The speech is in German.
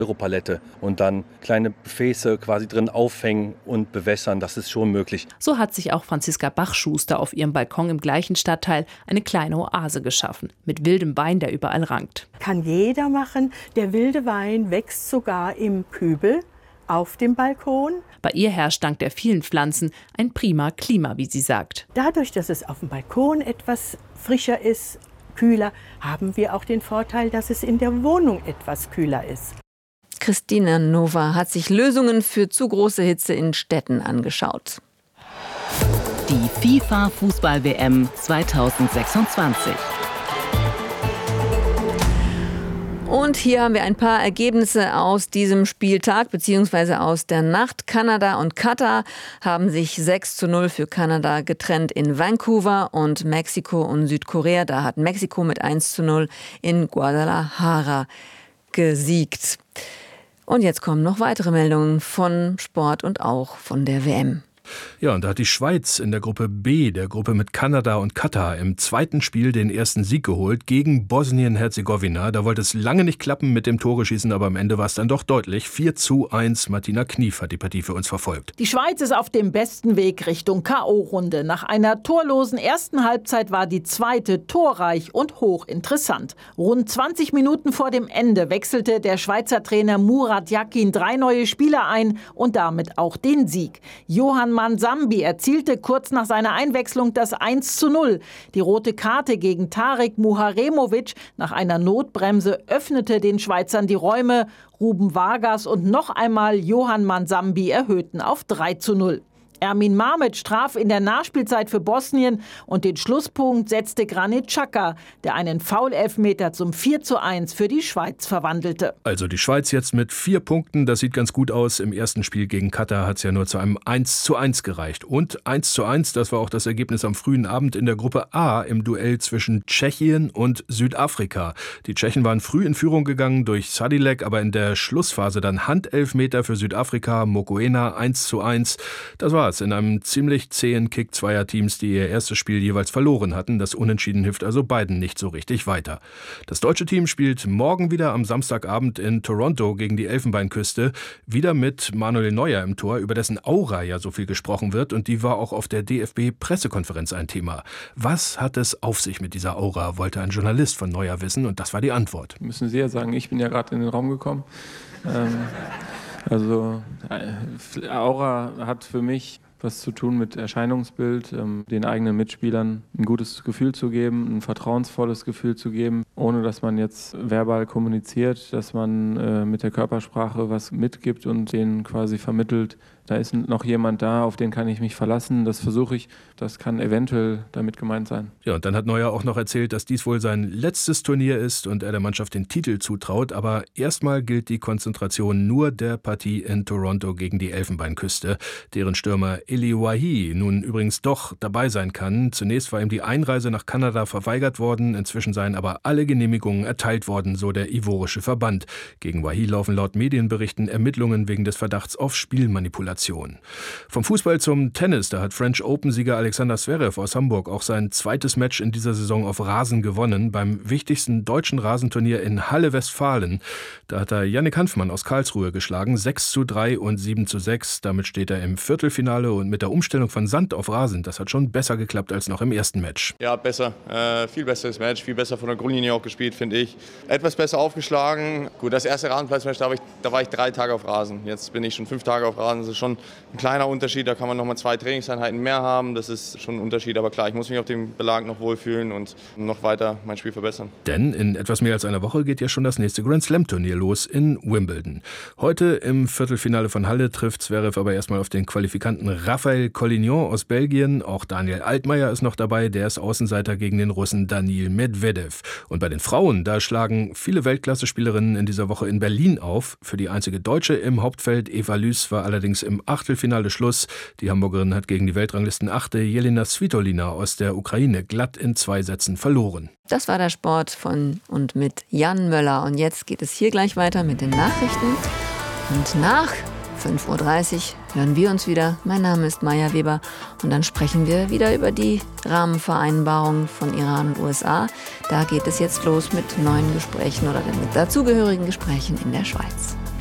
Europalette und dann kleine Gefäße quasi drin aufhängen und bewässern. Das ist schon möglich. So hat sich auch Franziska Bachschuster auf ihrem Balkon im gleichen Stadtteil eine kleine Oase geschaffen. Mit wildem Wein, der überall rankt. Kann jeder machen. Der wilde Wein wächst sogar im Kübel auf dem Balkon. Bei ihr herrscht dank der vielen Pflanzen ein prima Klima, wie sie sagt. Dadurch, dass es auf dem Balkon etwas frischer ist, kühler, haben wir auch den Vorteil, dass es in der Wohnung etwas kühler ist. Christina Nova hat sich Lösungen für zu große Hitze in Städten angeschaut. Die FIFA-Fußball-WM 2026. Und hier haben wir ein paar Ergebnisse aus diesem Spieltag bzw. aus der Nacht. Kanada und Katar haben sich 6:0 für Kanada getrennt in Vancouver und Mexiko und Südkorea. Da hat Mexiko mit 1:0 in Guadalajara gesiegt. Und jetzt kommen noch weitere Meldungen von Sport und auch von der WM. Ja, und da hat die Schweiz in der Gruppe B, der Gruppe mit Kanada und Katar, im zweiten Spiel den ersten Sieg geholt gegen Bosnien-Herzegowina. Da wollte es lange nicht klappen mit dem Toreschießen, aber am Ende war es dann doch deutlich. 4:1. Martina Knief hat die Partie für uns verfolgt. Die Schweiz ist auf dem besten Weg Richtung K.O.-Runde. Nach einer torlosen ersten Halbzeit war die zweite torreich und hochinteressant. Rund 20 Minuten vor dem Ende wechselte der Schweizer Trainer Murat Yakin 3 neue Spieler ein und damit auch den Sieg. Johann Manzambi erzielte kurz nach seiner Einwechslung das 1:0. Die rote Karte gegen Tarik Muharemovic nach einer Notbremse öffnete den Schweizern die Räume. Ruben Vargas und noch einmal Johann Manzambi erhöhten auf 3:0. Ermin Mamic traf in der Nachspielzeit für Bosnien und den Schlusspunkt setzte Granit Xhaka, der einen Foul-Elfmeter zum 4:1 für die Schweiz verwandelte. Also die Schweiz jetzt mit 4 Punkten, das sieht ganz gut aus. Im ersten Spiel gegen Katar hat es ja nur zu einem 1:1 gereicht. Und 1:1, das war auch das Ergebnis am frühen Abend in der Gruppe A im Duell zwischen Tschechien und Südafrika. Die Tschechen waren früh in Führung gegangen durch Sadilek, aber in der Schlussphase dann Handelfmeter für Südafrika, Mokoena 1:1. Das war's. In einem ziemlich zähen Kick zweier Teams, die ihr erstes Spiel jeweils verloren hatten. Das Unentschieden hilft also beiden nicht so richtig weiter. Das deutsche Team spielt morgen wieder am Samstagabend in Toronto gegen die Elfenbeinküste. Wieder mit Manuel Neuer im Tor, über dessen Aura ja so viel gesprochen wird. Und die war auch auf der DFB-Pressekonferenz ein Thema. Was hat es auf sich mit dieser Aura, wollte ein Journalist von Neuer wissen. Und das war die Antwort. Müssen Sie ja sagen, ich bin ja gerade in den Raum gekommen. Also Aura hat für mich was zu tun mit Erscheinungsbild, den eigenen Mitspielern ein gutes Gefühl zu geben, ein vertrauensvolles Gefühl zu geben, ohne dass man jetzt verbal kommuniziert, dass man mit der Körpersprache was mitgibt und denen quasi vermittelt, da ist noch jemand da, auf den kann ich mich verlassen. Das versuche ich, das kann eventuell damit gemeint sein. Ja, und dann hat Neuer auch noch erzählt, dass dies wohl sein letztes Turnier ist und er der Mannschaft den Titel zutraut. Aber erstmal gilt die Konzentration nur der Partie in Toronto gegen die Elfenbeinküste, deren Stürmer Eli Wahi nun übrigens doch dabei sein kann. Zunächst war ihm die Einreise nach Kanada verweigert worden, inzwischen seien aber alle Genehmigungen erteilt worden, so der ivorische Verband. Gegen Wahi laufen laut Medienberichten Ermittlungen wegen des Verdachts auf Spielmanipulation. Vom Fußball zum Tennis, da hat French Open-Sieger Alexander Zverev aus Hamburg auch sein zweites Match in dieser Saison auf Rasen gewonnen, beim wichtigsten deutschen Rasenturnier in Halle Westfalen. Da hat er Yannick Hanfmann aus Karlsruhe geschlagen, 6:3 und 7:6. Damit steht er im Viertelfinale und mit der Umstellung von Sand auf Rasen, das hat schon besser geklappt als noch im ersten Match. Ja, besser. Viel besseres Match, viel besser von der Grundlinie auch gespielt, finde ich. Etwas besser aufgeschlagen. Gut, das erste Rasenplatzmatch, da war ich 3 Tage auf Rasen. Jetzt bin ich schon 5 Tage auf Rasen. Das ist schon ein kleiner Unterschied. Da kann man nochmal 2 Trainingseinheiten mehr haben. Das ist schon ein Unterschied. Aber klar, ich muss mich auf dem Belag noch wohlfühlen und noch weiter mein Spiel verbessern. Denn in etwas mehr als einer Woche geht ja schon das nächste Grand-Slam-Turnier los in Wimbledon. Heute im Viertelfinale von Halle trifft Zverev aber erstmal auf den Qualifikanten Raphael Collignon aus Belgien. Auch Daniel Altmaier ist noch dabei. Der ist Außenseiter gegen den Russen Daniil Medvedev. Und bei den Frauen, da schlagen viele Weltklasse-Spielerinnen in dieser Woche in Berlin auf. Für die einzige Deutsche im Hauptfeld, Eva Lüß, war allerdings im Achtelfinale Schluss. Die Hamburgerin hat gegen die Weltranglisten-Achte Jelena Svitolina aus der Ukraine glatt in 2 Sätzen verloren. Das war der Sport von und mit Jan Möller. Und jetzt geht es hier gleich weiter mit den Nachrichten. Und nach 5:30 Uhr hören wir uns wieder. Mein Name ist Maja Weber. Und dann sprechen wir wieder über die Rahmenvereinbarung von Iran und USA. Da geht es jetzt los mit neuen Gesprächen oder mit dazugehörigen Gesprächen in der Schweiz.